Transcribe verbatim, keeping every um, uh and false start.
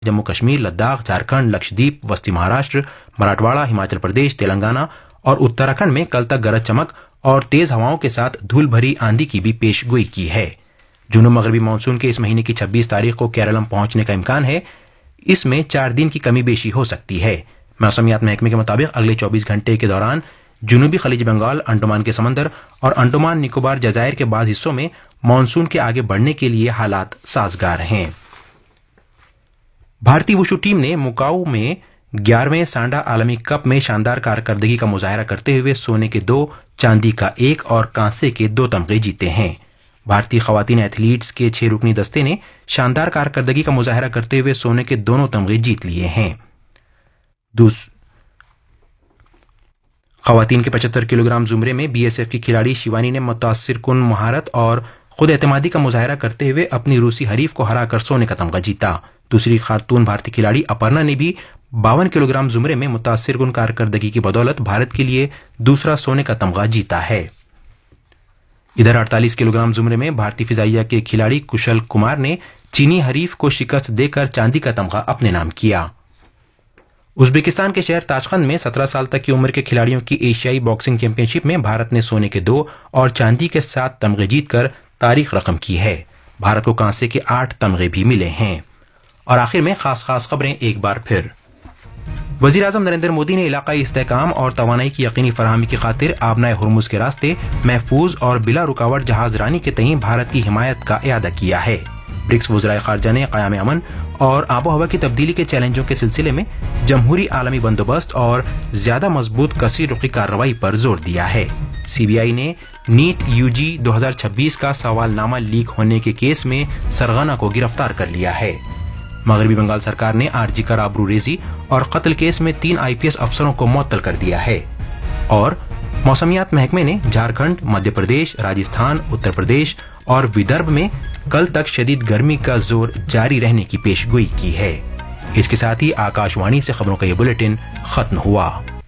जम्मू कश्मीर, लद्दाख, झारखंड, लक्षद्वीप, वस्ती महाराष्ट्र, मराठवाड़ा, हिमाचल प्रदेश, तेलंगाना और उत्तराखंड में कल तक गरज चमक और तेज हवाओं के साथ धूल भरी आंधी की भी पेशगोई की है। जुनूब मगरबी मानसून के इस महीने की छब्बीस तारीख को केरलम पहुंचने का इम्कान है। इसमें चार दिन की कमी बेशी हो सकती है। मौसमियात महकमे के मुताबिक अगले चौबीस घंटे के दौरान जुनूबी खलीज बंगाल, अंडमान के समंदर और अंडमान निकोबार जजायर के बाद हिस्सों में मानसून के आगे बढ़ने के लिए हालात साजगार हैं। भारतीय वुशु टीम ने मुकाऊ में ग्यारहवें सांडा आलमी कप में शानदार कारकर्दगी का मुजाहरा करते हुए सोने के दो, चांदी का एक और कांसे के दो तमगे जीते हैं। भारतीय खवातीन एथलीट्स के छह रुकनी दस्ते ने शानदार कारकर्दगी का मुजाहरा करते हुए सोने के दोनों तमगे जीत लिए हैं। खवातीन के पचहत्तर किलोग्राम जुमरे में बीएसएफ की खिलाड़ी शिवानी ने मुतासिर कुन महारत और खुद एतमादी का मुजाहरा करते हुए अपनी रूसी हरीफ को हराकर सोने का तमगा जीता। दूसरी खातून भारतीय खिलाड़ी अपर्णा ने भी बावन किलोग्राम जुमरे में मुतासिर कुन कारकर्दगी की बदौलत भारत के लिए दूसरा सोने का तमगा जीता है। इधर अड़तालीस किलोग्राम जुमरे में भारतीय फिजाइया के खिलाड़ी कुशल कुमार ने चीनी हरीफ को शिकस्त देकर चांदी का तमगा अपने नाम किया। उज्बेकिस्तान के शहर ताशकंद में सत्रह साल तक की उम्र के खिलाड़ियों की एशियाई बॉक्सिंग चैंपियनशिप में भारत ने सोने के दो और चांदी के सात तमगे जीतकर तारीख रकम की है। भारत को कांसे के आठ तमगे भी मिले हैं। और आखिर में खास खास खबरें एक बार फिर। वजीर आजम नरेंद्र मोदी ने इलाकाई इस्तेहकाम और तवानाई की यकीनी फराहमी की खातिर आबनाए हुर्मुज के रास्ते महफूज और बिला रुकावट जहाज रानी के तईं भारत की हिमायत का इयादा किया है। ब्रिक्स वज़राए खारजा ने क़याम अमन और आबो हवा की तब्दीली के चैलेंजों के सिलसिले में जमहूरी आलमी बंदोबस्त और ज्यादा मजबूत कसी रुखी कार्रवाई पर जोर दिया है। सीबीआई ने नीट यूजी दो हजार छब्बीस का सवालनामा लीक होने के केस में सरगना को गिरफ्तार कर लिया है। मगरबी बंगाल सरकार ने आरजी कर आबरूरेजी और कत्ल केस में तीन आईपीएस अफसरों को मुअत्तल कर दिया है। और मौसमियात महकमे ने झारखंड, मध्य प्रदेश, राजस्थान, उत्तर प्रदेश और विदर्भ में कल तक शदीद गर्मी का जोर जारी रहने की पेशगोई की है। इसके साथ ही आकाशवाणी से खबरों का ये बुलेटिन खत्म हुआ।